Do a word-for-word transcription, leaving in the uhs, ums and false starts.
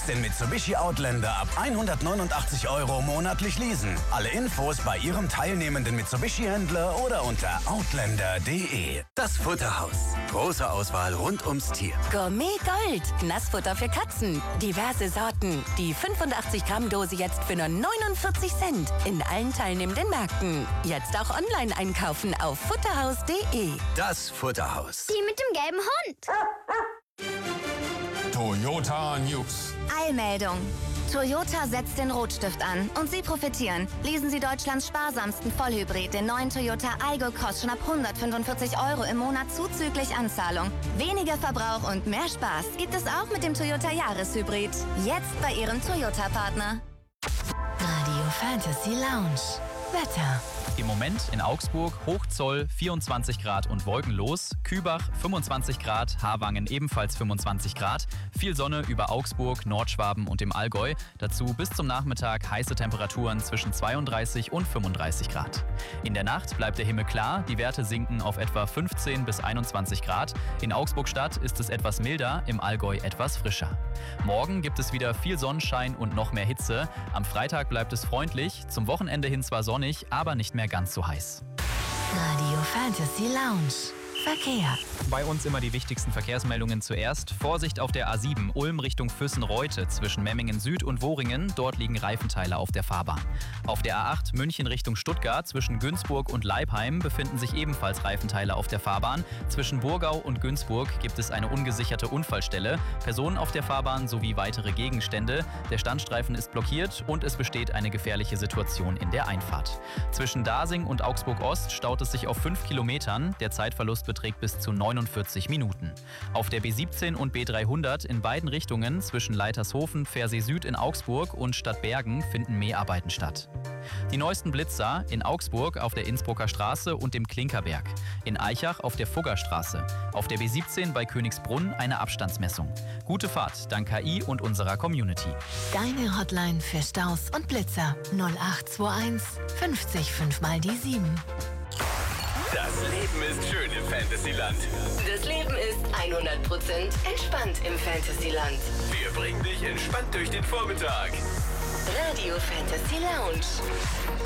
Den Mitsubishi Outlander ab hundertneunundachtzig Euro monatlich leasen. Alle Infos bei Ihrem teilnehmenden Mitsubishi-Händler oder unter outlander punkt de. Das Futterhaus. Große Auswahl rund ums Tier. Gourmet Gold. Nassfutter für Katzen. Diverse Sorten. Die fünfundachtzig Gramm Dose jetzt für nur neunundvierzig Cent. In allen teilnehmenden Märkten. Jetzt auch online einkaufen auf futterhaus punkt de. Das Futterhaus. Die mit dem gelben Hund. Toyota News. Eilmeldung. Toyota setzt den Rotstift an und Sie profitieren. Lesen Sie Deutschlands sparsamsten Vollhybrid, den neuen Toyota Aygo Cross, schon ab hundertfünfundvierzig Euro im Monat zuzüglich Anzahlung. Weniger Verbrauch und mehr Spaß gibt es auch mit dem Toyota Jahreshybrid. Jetzt bei Ihrem Toyota-Partner. Radio Fantasy Lounge. Wetter. Im Moment in Augsburg Hochzoll vierundzwanzig Grad und wolkenlos, Kübach fünfundzwanzig Grad, Harwangen ebenfalls fünfundzwanzig Grad, viel Sonne über Augsburg, Nordschwaben und dem Allgäu, dazu bis zum Nachmittag heiße Temperaturen zwischen zweiunddreißig und fünfunddreißig Grad. In der Nacht bleibt der Himmel klar, die Werte sinken auf etwa fünfzehn bis einundzwanzig Grad, in Augsburg-Stadt ist es etwas milder, im Allgäu etwas frischer. Morgen gibt es wieder viel Sonnenschein und noch mehr Hitze, am Freitag bleibt es freundlich, zum Wochenende hin zwar sonnig, aber nicht mehr ganz so heiß. Radio Fantasy Lounge. Verkehr. Bei uns immer die wichtigsten Verkehrsmeldungen zuerst. Vorsicht auf der A sieben, Ulm Richtung Füssen-Reute zwischen Memmingen Süd und Woringen. Dort liegen Reifenteile auf der Fahrbahn. Auf der A acht, München Richtung Stuttgart zwischen Günzburg und Leipheim befinden sich ebenfalls Reifenteile auf der Fahrbahn. Zwischen Burgau und Günzburg gibt es eine ungesicherte Unfallstelle. Personen auf der Fahrbahn sowie weitere Gegenstände. Der Standstreifen ist blockiert und es besteht eine gefährliche Situation in der Einfahrt. Zwischen Dasing und Augsburg-Ost staut es sich auf fünf Kilometern. Der Zeitverlust beträgt bis zu neunundvierzig Minuten. Auf der B siebzehn und B dreihundert in beiden Richtungen zwischen Leitershofen, Pfersee Süd in Augsburg und Stadtbergen finden Mäharbeiten statt. Die neuesten Blitzer in Augsburg auf der Innsbrucker Straße und dem Klinkerberg, in Aichach auf der Fuggerstraße, auf der B siebzehn bei Königsbrunn eine Abstandsmessung. Gute Fahrt dank K I und unserer Community. Deine Hotline für Staus und Blitzer null acht zwei eins fünfzig fünf mal die sieben. Das Leben ist schön im Fantasyland. Das Leben ist hundert Prozent entspannt im Fantasyland. Wir bringen dich entspannt durch den Vormittag. Radio Fantasy Lounge.